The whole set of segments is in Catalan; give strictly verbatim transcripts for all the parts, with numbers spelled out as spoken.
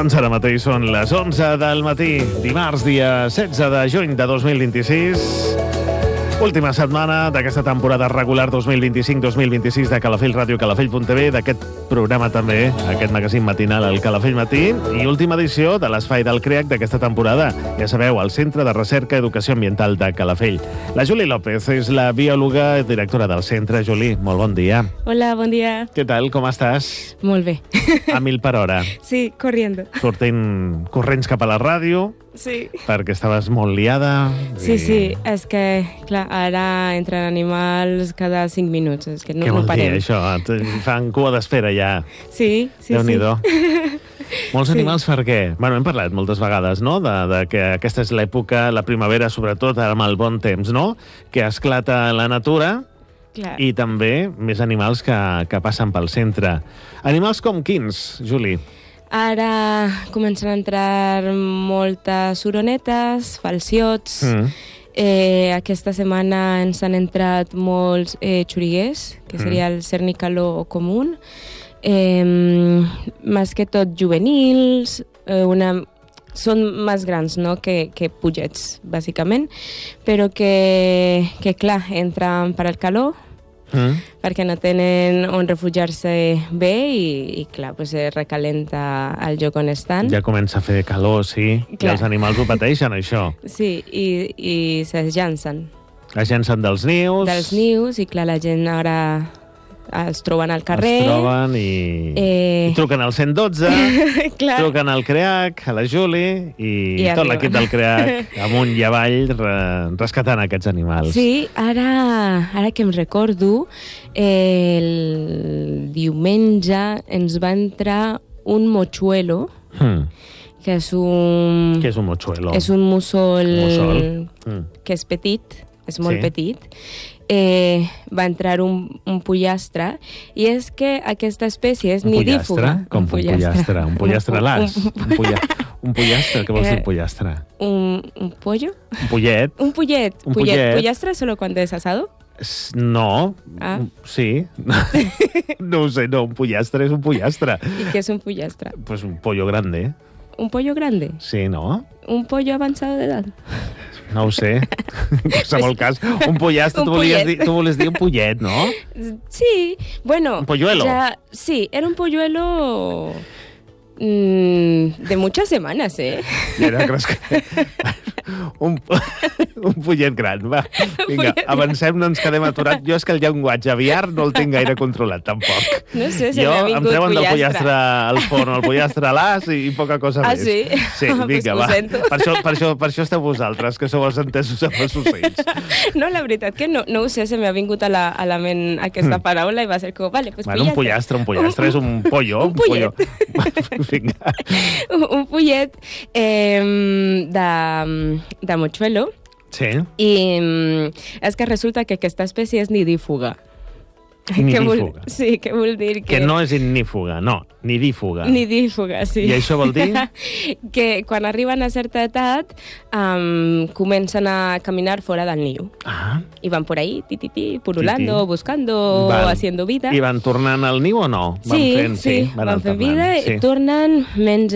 Doncs ara mateix són les onze del matí, dimarts, dia setze de juny de dos mil vint-i-sis. Última setmana d'aquesta temporada regular dos mil vint-i-cinc dos mil vint-i-sis de Calafell Ràdio, calafell punt tv, d'aquest programa també, aquest magazín matinal, el Calafell Matí, i última edició de l'Espai del CREAC d'aquesta temporada. Ja sabeu, el Centre de Recerca i Educació Ambiental de Calafell. La Juli López és la biòloga i directora del centre. Juli, molt bon dia. Hola, bon dia. Què tal, com estàs? Molt bé. A mil per hora. Sí, corriendo. Sortint corrents cap a la ràdio. Sí. Perquè estaves molt liada. Sí, i... sí, és que, clar, ara entren animals cada cinc minuts, és que no, no parem. Què vol dir, això? Fan cua d'espera, ja. Sí, sí, Déu-n'hi-do. sí. Molts sí. animals, per què? Bueno, hem parlat moltes vegades, no?, de, de que aquesta és l'època, la primavera, sobretot, amb el bon temps, no?, que esclata la natura. Clar. I també més animals que, que passen pel centre. Animals com quins, Juli? Ara comencen a entrar moltes oronetes, falciots. Mm. Eh, aquesta setmana ens han entrat molts eh, xuriguers, que seria mm. el cernicaló comú. Eh, més que tot juvenils, eh, una... són més grans, no?, que, que pugets, bàsicament, però que, que clar, entren per al calor, Mm. perquè no tenen on refugiar-se bé i, i clar, pues, es recalenta el lloc on estan. Ja comença a fer calor, sí, clar. I els animals ho pateixen, això. Sí, i, i se llancen. Es llancen dels nius. Dels nius, i clar, la gent ara els troben al carrer. Els troben i, eh... i truquen al cent dotze, truquen al CREAC, a la Juli, i, I tot l'equip del CREAC, amunt i avall, re, rescatant aquests animals. Sí, ara, ara que em recordo, eh, el diumenge ens va entrar un mochuelo, hmm. que és un... Què és un mochuelo? És un mussol, mussol. Hmm. que és petit, és molt sí. petit. Eh, va entrar un, un pollastre, i és que aquesta espècie és un nidífuga. Com un pollastre? Un pollastre las? Un, un, polla, un pollastre? Què vols dir pollastre? Un, un pollo? Un pollet? Un pollet. Un pollet. pollet. ¿Pollastre solo cuando es asado? No. Ah. Sí. No ho sé, no. Un pollastre és un pollastre. ¿Y qué es un pollastre? Pues un pollo grande. ¿Un pollo grande? Sí, ¿no? ¿Un pollo avançado d'edat? No ho sé. En qualsevol cas, un pollastre, tu volies dir, tu volies dir un pollet, no? Sí, bueno... Un polluelo. Ya, sí, era un polluelo mmm, de muchas semanas, ¿eh? I ara creus que... Un, un pollet gran, va. Vinga, avancem, no ens quedem aturats. Jo és que el llenguatge aviar no el tinc gaire controlat, tampoc. No sé, se jo, m'ha vingut pollastre. Jo em treuen del pollastre al forn, el pollastre a l'as i, i poca cosa ah, més. Ah, sí? Sí, vinga, pues va. Per això, per, això, per això esteu vosaltres, que sou els entesos amb els ocells. No, la veritat que no, no ho sé, se m'ha vingut a la, a la ment aquesta mm. paraula i va ser com, vale, pues bueno, pollastre. Un pollastre, un pollastre un, és un pollo. Un pollet. Un vinga. Un, un pollet eh, de, de mochuelo. Sí. I és que resulta que aquesta espècie és nidífuga. Nidífuga. Vol, sí, que vol dir que... Que no és ignífuga, no, nidífuga. Nidífuga, sí. I això vol dir? Que quan arriben a certa edat um, comencen a caminar fora del niu. Ah. I van por ahí, ti, ti, ti, purulando, ti, ti. buscando, van, haciendo vida. I van tornant al niu o no? Van sí, fent, sí, sí, van, van fent vida, sí. I tornen,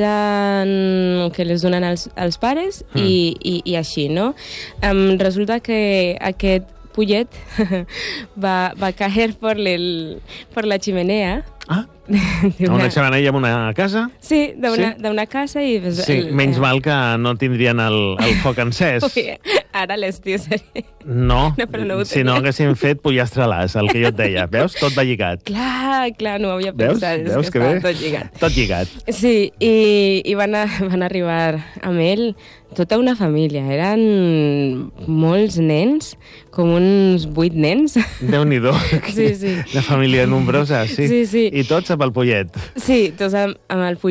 mengen que les donen als, als pares mm. i, i, i així, no? Um, resulta que aquest pollet va, va caer por, el, por la chimenea. Ah, una... una xemeneia en una casa? Sí, d'una sí? casa. I, pues, sí, el, menys eh... mal que no tindrien el, el foc encès. Ui, ara l'estiu seria... No, no, no si no haguéssim fet pollastre a l'as, el que jo et deia. Veus? Tot va lligat. Clar, clar, no ho havia pensat. Veus? Veus que, que estava tot lligat. Tot lligat. Sí, i, i van, a, van arribar amb ell tota una família. Eren molts nens, com uns vuit nens. Déu-n'hi-do. Sí, sí. Una família nombrosa, sí. Sí, sí. I tots amb el pollet. Sí, tots amb, amb el pollet.